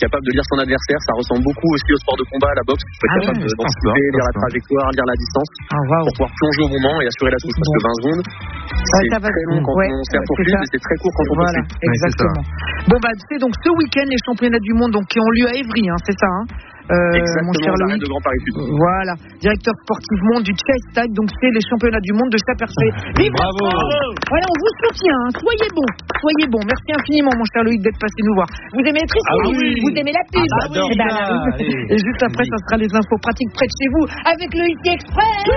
capable de lire son adversaire. Ça ressemble beaucoup aussi au sport de combat, à la boxe. Il faut être capable d'anticiper, lire la trajectoire, lire la distance pour pouvoir plonger au moment et assurer la touche. Parce que 20 secondes, c'est très long quand on sert poursuivre et c'est très court quand on poursuit. Exactement. Bon, c'est donc ce week-end les championnats du monde qui ont lieu à Évry, c'est ça, exactement, mon cher Loïc. de Grand Paris Sud. Voilà, directeur sportif monde du Chess Tag, donc c'est les championnats du monde de Chaperché. Bravo. Voilà, on vous soutient, soyez bons. Merci infiniment, mon cher Loïc, d'être passé nous voir. Vous aimez être ici, vous aimez la pub. J'adore ça. Et juste après, ça sera les infos pratiques près de chez vous avec le Easy Express.